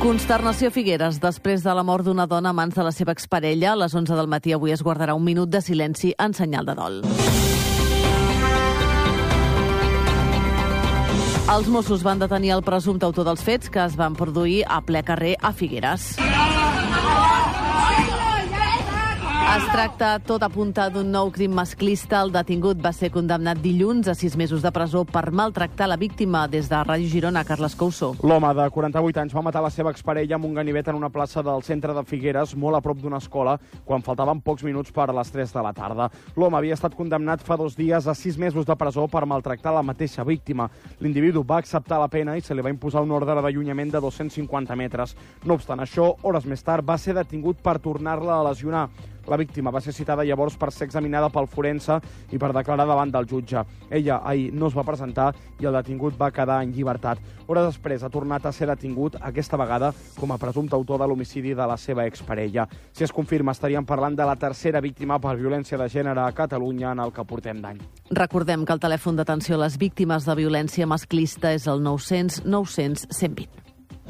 Consternació a Figueres. Després de la mort d'una dona a mans de la seva exparella, a les 11 del matí avui es guardarà un minut de silenci en senyal de dol. Els Mossos van detenir el presumpte autor dels fets que es van produir a ple carrer a Figueres. Es tracta, tot apunta, d'un nou crim masclista. El detingut va ser condemnat dilluns a 6 mesos de presó per maltractar la víctima. Des de Ràdio Girona, Carles Couso. L'home de 48 anys va matar la seva exparella amb un ganivet en una plaça del centre de Figueres, molt a prop d'una escola, quan faltaven pocs minuts per a les 3 de la tarda. L'home havia estat condemnat fa 2 dies a 6 mesos de presó per maltractar la mateixa víctima. L'individu va acceptar la pena i se li va imposar un ordre d'allunyament de 250 metres. No obstant això, hores més tard va ser detingut per tornar-la a lesionar. La víctima va ser citada llavors per ser examinada pel forense i per declarar davant del jutge. Ella ahir no es va presentar i el detingut va quedar en llibertat. Hores després ha tornat a ser detingut, aquesta vegada com a presumpte autor de l'homicidi de la seva exparella. Si es confirma, estaríem parlant de la tercera víctima per violència de gènere a Catalunya en el que portem d'any. Recordem que el telèfon d'atenció a les víctimes de violència masclista és el 900 900 120.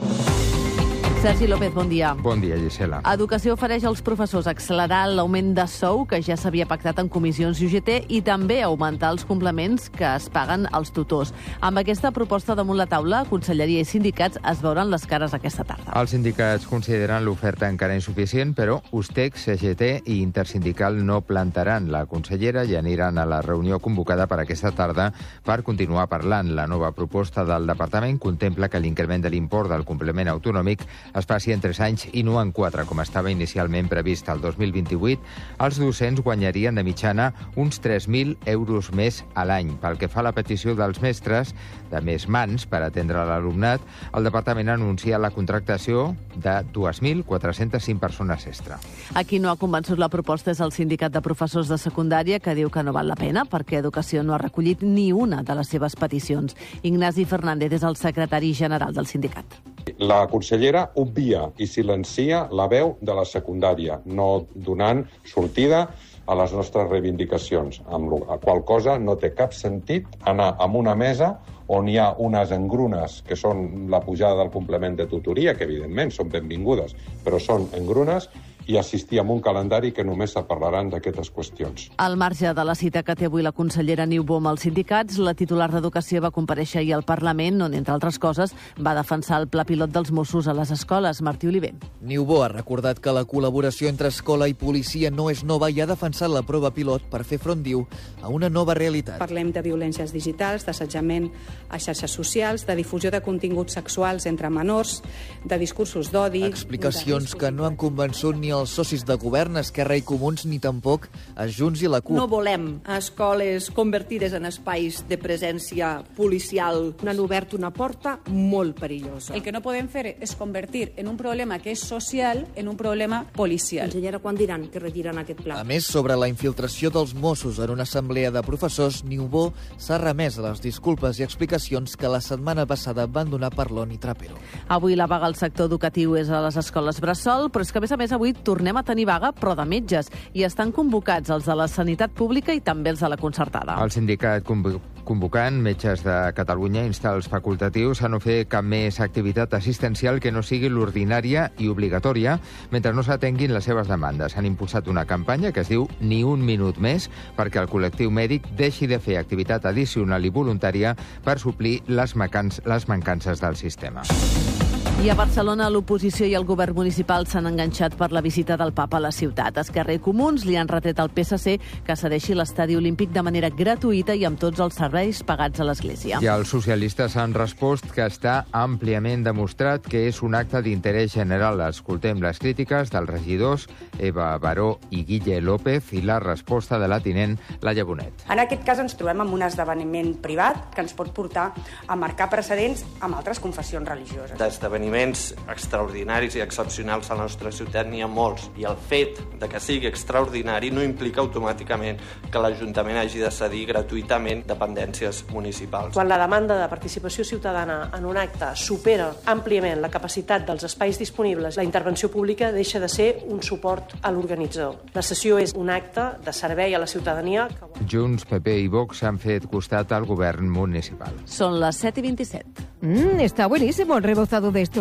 Sergi López, bon dia. Bon dia, Gisela. Educació ofereix als professors accelerar l'augment de sou que ja s'havia pactat en comissions i UGT i també augmentar els complements que es paguen als tutors. Amb aquesta proposta damunt la taula, Conselleria i sindicats es veuran les cares aquesta tarda. Els sindicats consideren l'oferta encara insuficient, però USTEC, CGT i Intersindical no plantaran la consellera i aniran a la reunió convocada per aquesta tarda per continuar parlant. La nova proposta del departament contempla que l'increment de l'import del complement autonòmic es faci en 3 anys i no en 4, com estava inicialment previst. El 2028, els docents guanyarien de mitjana uns 3.000 euros més a l'any. Pel que fa a la petició dels mestres de més mans per atendre l'alumnat, el departament anuncia la contractació de 2.405 persones extra. A qui no ha convençut la proposta és el sindicat de professors de secundària, que diu que no val la pena perquè Educació no ha recollit ni una de les seves peticions. Ignasi Fernández és el secretari general del sindicat. La consellera obvia i silencia la veu de la secundària, no donant sortida a les nostres reivindicacions, amb la qual cosa no té cap sentit anar a una mesa on hi ha unes engrunes que són la pujada del complement de tutoria, que evidentment són benvingudes, però són engrunes, i assistir a un calendari que només se parlaran d'aquestes qüestions. Al marge de la cita que té avui la consellera Niubó amb els sindicats, la titular d'Educació va comparèixer ahir al Parlament, on, entre altres coses, va defensar el pla pilot dels Mossos a les escoles. Martí Oliver. Niubó ha recordat que la col·laboració entre escola i policia no és nova i ha defensat la prova pilot per fer front, diu, a una nova realitat. Parlem de violències digitals, d'assetjament a xarxes socials, de difusió de continguts sexuals entre menors, de discursos d'odi... Explicacions que no han convençut ni els socis de govern, Esquerra i Comuns, ni tampoc a Junts i la CUP. No volem escoles convertides en espais de presència policial. Han obert una porta molt perillosa. El que no podem fer és convertir en un problema que és social en un problema policial. Consellera, quan diran que retiren aquest pla? A més, sobre la infiltració dels Mossos en una assemblea de professors, Niubó s'ha remès a les disculpes i explicacions que la setmana passada van donar Parlon i Trapero. Avui la vaga al sector educatiu és a les escoles bressol, però és que, a més, avui tornem a tenir vaga, però de metges, i estan convocats els de la sanitat pública i també els de la concertada. El sindicat convocant Metges de Catalunya insta els facultatius a no fer cap més activitat assistencial que no sigui l'ordinària i obligatòria mentre no s'atenguin les seves demandes. Han impulsat una campanya que es diu Ni un minut més perquè el col·lectiu mèdic deixi de fer activitat addicional i voluntària per suplir les mancances del sistema. I a Barcelona, l'oposició i el govern municipal s'han enganxat per la visita del papa a la ciutat. Esquerra i Comuns li han retret al PSC que cedeixi l'estadi olímpic de manera gratuïta i amb tots els serveis pagats a l'Església. I els socialistes han respost que està àmpliament demostrat que és un acte d'interès general. Escoltem les crítiques dels regidors Eva Baró i Guille López i la resposta de la tinent Laia Bonet. En aquest cas ens trobem amb un esdeveniment privat que ens pot portar a marcar precedents amb altres confessions religioses. D'esdeveniments extraordinaris i excepcionals a la nostra ciutat n'hi ha molts, i el fet de que sigui extraordinari no implica automàticament que l'Ajuntament hagi de cedir gratuïtament dependències municipals. Quan la demanda de participació ciutadana en un acte supera àmpliament la capacitat dels espais disponibles, la intervenció pública deixa de ser un suport a l'organitzador. La sessió és un acte de servei a la ciutadania. Junts, PP i Vox han fet costat al govern municipal. Són les 7:27. Está buenísimo el rebozado de estos